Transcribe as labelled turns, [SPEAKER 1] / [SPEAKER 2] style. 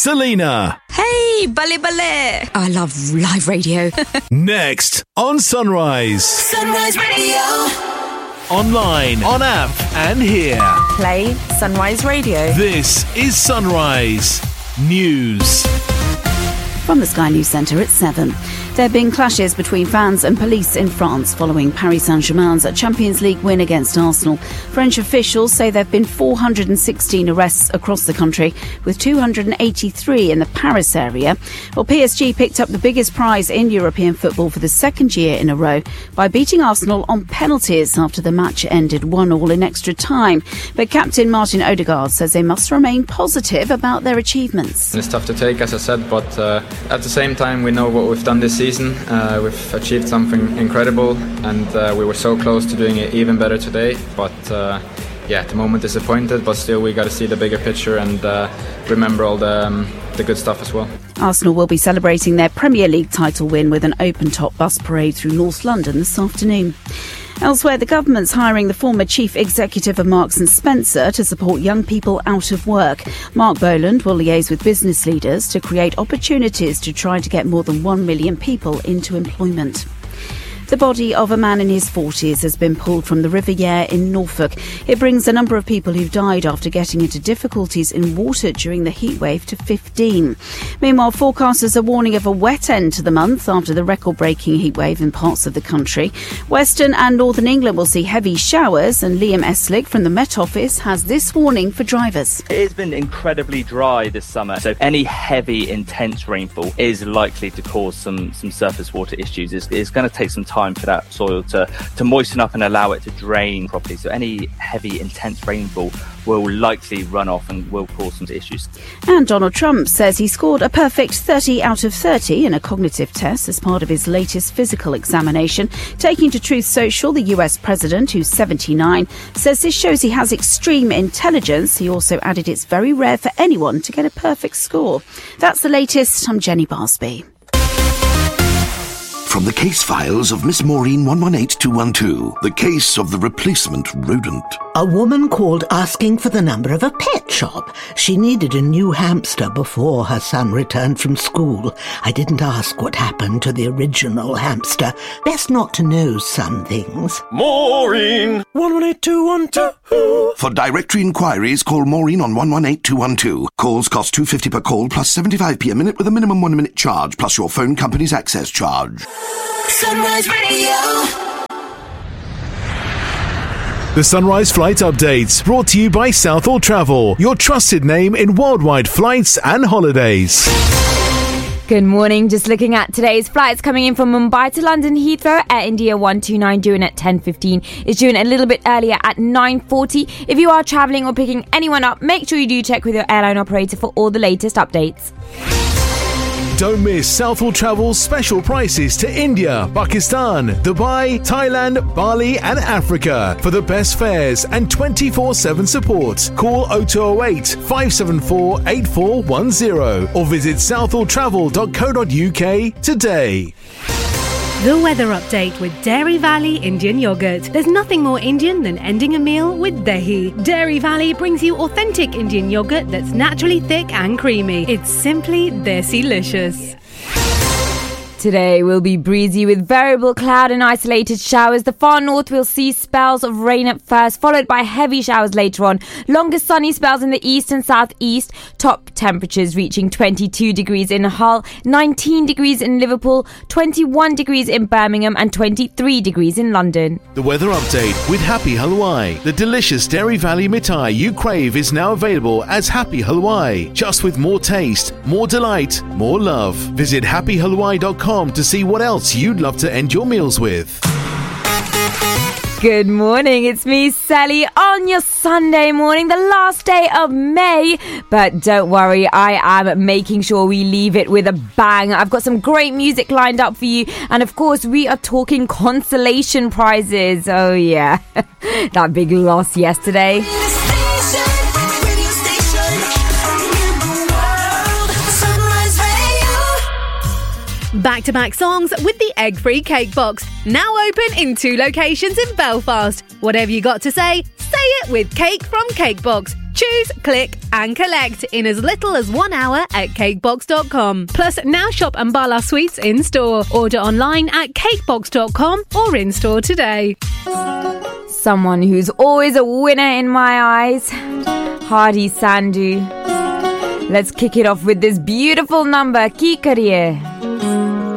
[SPEAKER 1] Selena.
[SPEAKER 2] Hey, Bale Bale. I love live radio.
[SPEAKER 1] Next on Sunrise.
[SPEAKER 3] Sunrise Radio.
[SPEAKER 1] Online, on app, and here.
[SPEAKER 4] Play Sunrise Radio.
[SPEAKER 1] This is Sunrise News.
[SPEAKER 5] From the Sky News Centre at 7. There have been clashes between fans and police in France following Paris Saint-Germain's Champions League win against Arsenal. French officials say there have been 416 arrests across the country, with 283 in the Paris area. Well, PSG picked up the biggest prize in European football for the second year in a row by beating Arsenal on penalties after the match ended 1-1 in extra time. But captain Martin Odegaard says they must remain positive about their achievements.
[SPEAKER 6] It's tough to take, as I said, but at the same time we know what we've done this season. We've achieved something incredible, and we were so close to doing it even better today. But at the moment disappointed, but still we got to see the bigger picture and remember all the good stuff as well.
[SPEAKER 5] Arsenal will be celebrating their Premier League title win with an open-top bus parade through North London this afternoon. Elsewhere, the government's hiring the former chief executive of Marks & Spencer to support young people out of work. Mark Boland will liaise with business leaders to create opportunities to try to get more than 1 million people into employment. The body of a man in his 40s has been pulled from the River Yare in Norfolk. It brings the number of people who've died after getting into difficulties in water during the heatwave to 15. Meanwhile, forecasters are warning of a wet end to the month after the record-breaking heatwave in parts of the country. Western and Northern England will see heavy showers, and Liam Eslick from the Met Office has this warning for drivers.
[SPEAKER 7] It has been incredibly dry this summer, so any heavy, intense rainfall is likely to cause some surface water issues. It's going to take some time for that soil to moisten up and allow it to drain properly. So any heavy, intense rainfall will likely run off and will cause some issues. And
[SPEAKER 5] Donald Trump says he scored a perfect 30 out of 30 in a cognitive test as part of his latest physical examination. Taking to Truth Social, the US president, who's 79, says this shows he has extreme intelligence. He also added it's very rare for anyone to get a perfect score. That's the latest. I'm Jenny Barsby.
[SPEAKER 8] From the case files of Miss Maureen 118212, the case of the replacement rodent.
[SPEAKER 9] A woman called asking for the number of a pet shop. She needed a new hamster before her son returned from school. I didn't ask what happened to the original hamster. Best not to know some things.
[SPEAKER 8] Maureen 118212. For directory inquiries, call Maureen on 118212. Calls cost $2.50 per call plus 75p a minute with a minimum 1 minute charge plus your phone company's access charge.
[SPEAKER 3] Sunrise Radio.
[SPEAKER 1] The Sunrise Flight Updates, brought to you by Southall Travel, your trusted name in worldwide flights and holidays.
[SPEAKER 10] Good morning. Just looking at today's flights coming in from Mumbai to London Heathrow. Air India 129 due in at 10:15 is due in a little bit earlier at 9:40. If you are travelling or picking anyone up, make sure you do check with your airline operator for all the latest updates.
[SPEAKER 1] Don't miss Southall Travel's special prices to India, Pakistan, Dubai, Thailand, Bali and Africa. For the best fares and 24/7 support, call 0208 574 8410 or visit southalltravel.co.uk today.
[SPEAKER 11] The weather update with Dairy Valley Indian Yogurt. There's nothing more Indian than ending a meal with dahi. Dairy Valley brings you authentic Indian yogurt that's naturally thick and creamy. It's simply desi-licious.
[SPEAKER 10] Today will be breezy with variable cloud and isolated showers. The far north will see spells of rain at first, followed by heavy showers later on. Longer sunny spells in the east and southeast. Top temperatures reaching 22 degrees in Hull, 19 degrees in Liverpool, 21 degrees in Birmingham and 23 degrees in London.
[SPEAKER 1] The weather update with Happy Halwai. The delicious Dairy Valley mithai you crave is now available as Happy Halwai. Just with more taste, more delight, more love. Visit happyhalwai.com to see what else you'd love to end your meals with.
[SPEAKER 10] Good morning, it's me, Sally, on your Sunday morning, the last day of May. But don't worry, I am making sure we leave it with a bang. I've got some great music lined up for you. And of course, we are talking consolation prizes. Oh yeah, that big loss yesterday.
[SPEAKER 11] Back-to-back songs with the egg-free cake box. Now open in 2 locations in Belfast. Whatever you got to say it with Cake from Cake Box. Choose, click and collect in as little as 1 hour at cakebox.com. Plus, now shop Ambala Sweets in-store. Order online at cakebox.com or in-store today.
[SPEAKER 10] Someone who's always a winner in my eyes, Hardy Sandhu. Let's kick it off with this beautiful number, Ki Kariye.